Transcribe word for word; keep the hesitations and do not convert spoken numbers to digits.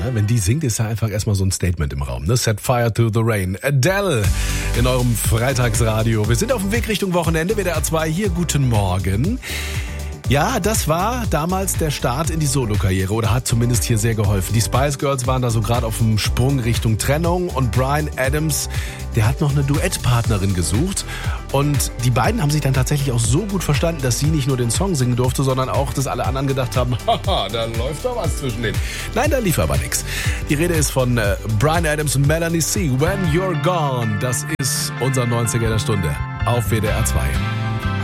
Ja, wenn die singt, ist ja einfach erstmal so ein Statement im Raum. Ne? Set fire to the rain. Adele in eurem Freitagsradio. Wir sind auf dem Weg Richtung Wochenende. W D R zwei hier, guten Morgen. Ja, das war damals der Start in die Solo-Karriere oder hat zumindest hier sehr geholfen. Die Spice Girls waren da so gerade auf dem Sprung Richtung Trennung und Bryan Adams, der hat noch eine Duettpartnerin gesucht und die beiden haben sich dann tatsächlich auch so gut verstanden, dass sie nicht nur den Song singen durfte, sondern auch, dass alle anderen gedacht haben, haha, da läuft doch was zwischen denen. Nein, da lief aber nichts. Die Rede ist von äh, Bryan Adams und Melanie C. When You're Gone. Das ist unser neunziger der Stunde auf W D R zwei.